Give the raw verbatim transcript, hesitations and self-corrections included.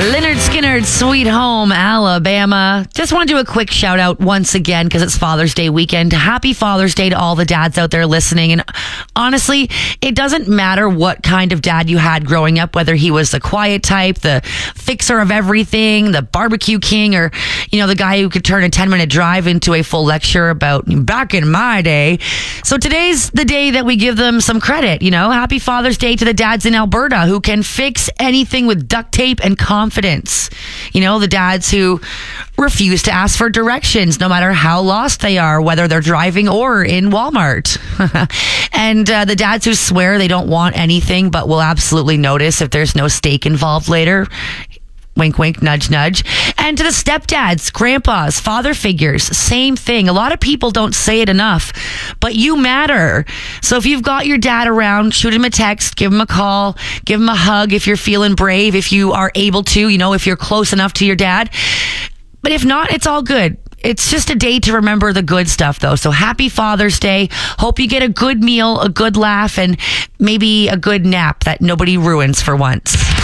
Lynyrd Skynyrd, Sweet Home, Alabama. Just want to do a quick shout out once again because it's Father's Day weekend. Happy Father's Day to all the dads out there listening. And honestly, it doesn't matter what kind of dad you had growing up, whether he was the quiet type, the fixer of everything, the barbecue king, or, you know, the guy who could turn a ten minute drive into a full lecture about back in my day. So today's the day that we give them some credit, you know. Happy Father's Day to the dads in Alberta who can fix anything with duct tape and confidence. You know, the dads who refuse to ask for directions no matter how lost they are, whether they're driving or in Walmart. And uh, the dads who swear they don't want anything but will absolutely notice if there's no steak involved later. Wink, wink, nudge, nudge. And to the stepdads, grandpas, father figures, same thing. A lot of people don't say it enough, but you matter. So if you've got your dad around, shoot him a text, give him a call, give him a hug if you're feeling brave, if you are able to, you know, if you're close enough to your dad. But if not, it's all good. It's just a day to remember the good stuff, though. So happy Father's Day. Hope you get a good meal, a good laugh, and maybe a good nap that nobody ruins for once.